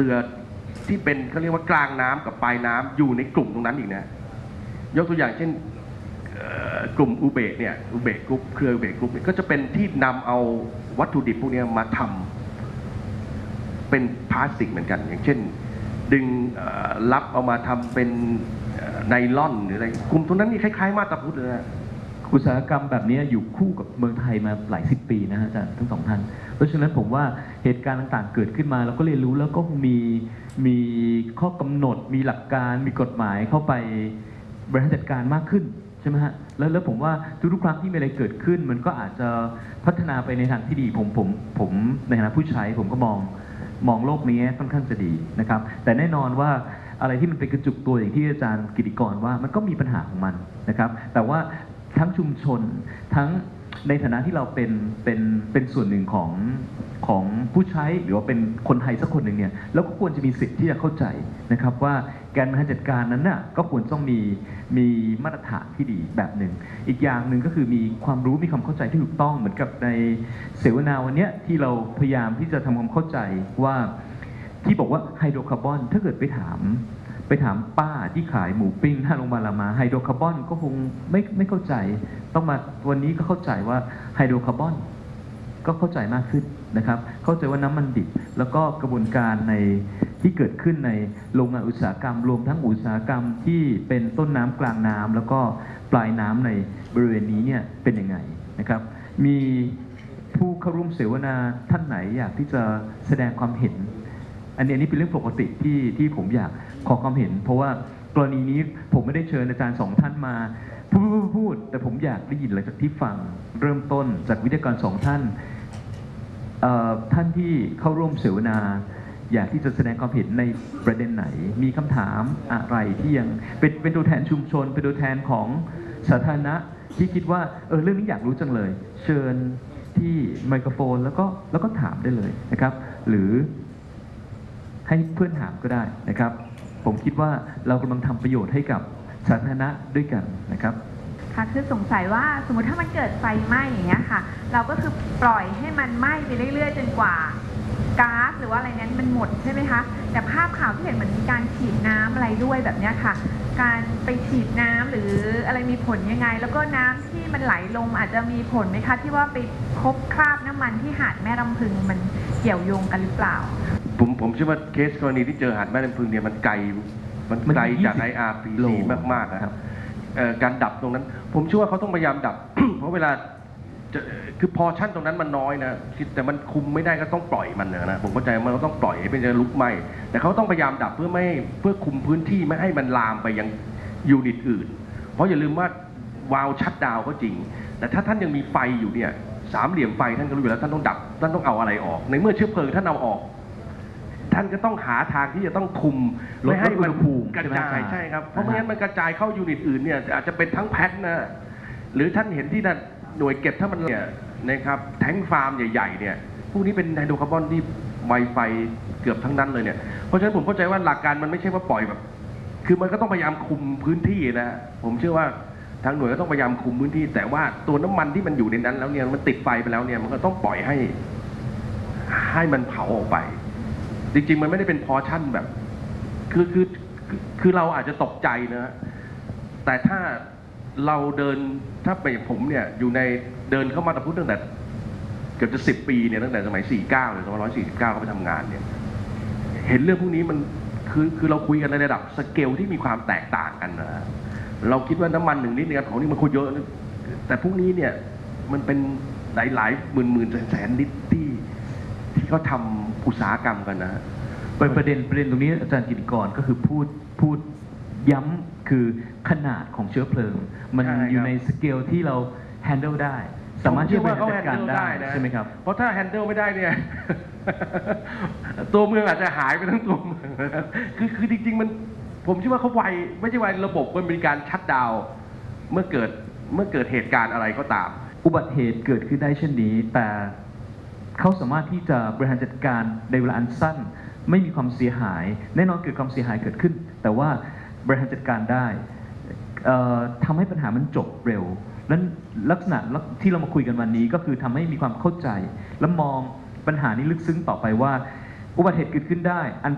รือที่เป็นเขาเรียกว่ากลางน้ำกับปลายน้ำอยู่ในกลุ่มตรงนั้นอีกนะยกตัวอย่างเช่นกลุ่มอุเบกเนี่ยอุเบกกรุ๊ปเครืออุเบกกรุ๊ปก็จะเป็นที่นำเอาวัตถุดิบพวกนี้มาทำเป็นพลาสติกเหมือนกันอย่างเช่นดึงรับเอามาทำเป็นไนล่อนหรืออะไรกลุ่มตรงนั้นนี่คล้ายๆมาตาพุทธเลยนะอุตสาหกรรมแบบนี้อยู่คู่กับเมืองไทยมาหลายสิบปีนะฮะอาจารย์ทั้งสองท่านเพราะฉะนั้นผมว่าเหตุการณ์ต่างๆเกิดขึ้นมาเราก็เรียนรู้แล้วก็มีข้อกำหนดมีหลักการมีกฎหมายเข้าไปบริหารจัดการมากขึ้นใช่ไหมฮะแล้วผมว่าทุกๆครั้งที่มีอะไรเกิดขึ้นมันก็อาจจะพัฒนาไปในทางที่ดีผมในฐานะผู้ใช้ผมก็มองโลกนี้ค่อนข้างจะดีนะครับแต่แน่นอนว่าอะไรที่มันเป็นกระจุกตัวอย่างที่อาจารย์กิติกรว่ามันก็มีปัญหาของมันนะครับแต่ว่าทั้งชุมชนทั้งในฐานะที่เราเป็นส่วนหนึ่งของผู้ใช้หรือว่าเป็นคนไทยสักคนหนึ่งเนี่ยเราก็ควรจะมีสิทธิ์ที่จะเข้าใจนะครับว่าการบริหารจัดการนั้นน่ะก็ควรต้องมีมาตรฐานที่ดีแบบหนึ่งอีกอย่างหนึ่งก็คือมีความรู้มีความเข้าใจที่ถูกต้องเหมือนกับในเสวนาวันนี้ที่เราพยายามที่จะทำความเข้าใจว่าที่บอกว่าไฮโดรคาร์บอนถ้าเกิดไปถามป้าที่ขายหมูปิ้งหน้าโรงพยาบาลรามาไฮโดรคาร์บอนก็คงไม่เข้าใจต้องมาวันนี้ก็เข้าใจว่าไฮโดรคาร์บอนก็เข้าใจมากขึ้นนะครับเข้าใจว่าน้ำมันดิบแล้วก็กระบวนการในที่เกิดขึ้นในโรงงานอุตสาหกรรมรวมทั้งอุตสาหกรรมที่เป็นต้นน้ำกลางน้ำแล้วก็ปลายน้ำในบริเวณนี้เนี่ยเป็นยังไงนะครับมีผู้เข้าร่วมเสวนาท่านไหนอยากที่จะแสดงความเห็นอันนี้เป็นเรื่องปกติที่ผมอยากขอความเห็นเพราะว่ากรณีนี้ผมไม่ได้เชิญอาจารย์สองท่านมาพูดแต่ผมอยากได้ยินหลังจากที่ฟังเริ่มต้นจากวิทยากรสองท่านท่านที่เข้าร่วมเสวนาอยากที่จะแสดงความเห็นในประเด็นไหนมีคำถามอะไรที่ยังเป็นตัวแทนชุมชนเป็นตัวแทนของสาธารณะที่คิดว่าเรื่องนี้อยากรู้จังเลยเชิญที่ไมโครโฟนแล้วก็ถามได้เลยนะครับหรือให้เพื่อนถามก็ได้นะครับผมคิดว่าเรากำลังทำประโยชน์ให้กับสาธารณะด้วยกันนะครับค่ะคือสงสัยว่าสมมติถ้ามันเกิดไฟไหม้อย่างเงี้ยค่ะเราก็คือปล่อยให้มันไหม้ไปเรื่อยๆจนกว่าก๊าซหรือว่าอะไรนั้นมันหมดใช่ไหมคะแต่ภาพข่าวที่เห็นเหมือนมีการฉีดน้ำอะไรด้วยแบบเนี้ยค่ะการไปฉีดน้ำหรืออะไรมีผลยังไงแล้วก็น้ำที่มันไหลลงอาจจะมีผลไหมคะที่ว่าไปพบคราบน้ำมันที่หาดแม่ลำพึงมันเกี่ยวโยงกันหรือเปล่าผมเชื่อว่าเคสกรณีที่เจอหาดแม่ลำพึงเนี่ยมันไกลจาก IRPC มากๆนะครับการดับตรงนั้นผมเชื่อว่าเขาต้องพยายามดับ เพราะเวลาคือพอชั่นตรงนั้นมันน้อยนะแต่มันคุมไม่ได้ก็ต้องปล่อยมันนะผมเข้าใจมันก็ต้องปล่อยให้เป็นจะลุกไหม้แต่เขาต้องพยายามดับเพื่อคุมพื้นที่ไม่ให้มันลามไปยังยูนิตอื่นเพราะอย่าลืมว่าวาล์วชัตดาวน์ก็จริงแต่ถ้าท่านยังมีไฟอยู่เนี่ยสามเหลี่ยมไฟท่านก็รู้อยู่แล้วท่านต้องดับท่านต้องเอาอะไรออกในเมื่อเชื้อเพลิงท่านเอาออกท่านก็ต้องหาทางที่จะต้องคุมไม่ให้มันกระจายใช่ครับเพราะไม่งั้นมันกระจายเข้ายูนิตอื่นเนี่ยอาจจะเป็นทั้งแพ็คนะหรือท่านเห็นที่นั่นหน่วยเก็บถ้ามันเนี่ยนะครับแท้งฟาร์มใหญ่ๆเนี่ยพวกนี้เป็นไฮโดรคาร์บอนที่ไวไฟเกือบทั้งนั้นเลยเนี่ยเพราะฉะนั้นผมเข้าใจว่าหลักการมันไม่ใช่ว่าปล่อยแบบคือมันก็ต้องพยายามคุมพื้นที่นะผมเชื่อว่าทางหน่วยก็ต้องพยายามคุมพื้นที่แต่ว่าตัวน้ำมันที่มันอยู่ในนั้นแล้วเนี่ยมันติดไฟไปแล้วเนี่ยมันก็ต้องปล่อยให้มันเผาออกไปจริงๆมันไม่ได้เป็นพอชั่นแบบคือเราอาจจะตกใจนะแต่ถ้าเราเดินถ้าไปผมเนี่ยอยู่ในเดินเข้ามาตะพุทธตั้งแต่เกือบจะ10 ปีเนี่ยตั้งแต่สมัย49หรือ2549เขาไปทำงานเนี่ยเห็นเรื่องพวกนี้มันคือเราคุยกันในระดับสเกลที่มีความแตกต่างกันนะเราคิดว่าน้ำมัน1 ลิตรเนี่ยของนี่มันโคตรเยอะแต่พวกนี้เนี่ยมันเป็นหลายหมื่นแสนลิตรที่เขาทำอุตสาหกรรมกันนะประเด็นตรงนี้อาจารย์กิติกรก็คือพูดย้ำคือขนาดของเชื้อเพลิงมันอยู่ในสเกลที่เรา handle ได้สามารถที่จะบริหารจัดการได้ใช่ไหมครับเพราะถ้า handle ไม่ได้เนี่ยตัวเมืองอาจจะหายไปทั้งตัวเมืองคือจริงๆมันผมเชื่อว่าเขาไวไม่ใช่ไวระบบมันมีการชัตดาวน์เมื่อเกิดเหตุการณ์อะไรก็ตามอุบัติเหตุเกิดขึ้นได้เช่นนี้แต่เขาสามารถที่จะบริหารจัดการในเวลาอันสั้นไม่มีความเสียหายแน่นอนเกิดความเสียหายเกิดขึ้นแต่ว่าบริหารจัดการได้ทำให้ปัญหามันจบเร็วนั้นลักษณะที่เรามาคุยกันวันนี้ก็คือทำให้มีความเข้าใจและมองปัญหานี้ลึกซึ้งต่อไปว่าอุบัติเหตุเกิดขึ้นได้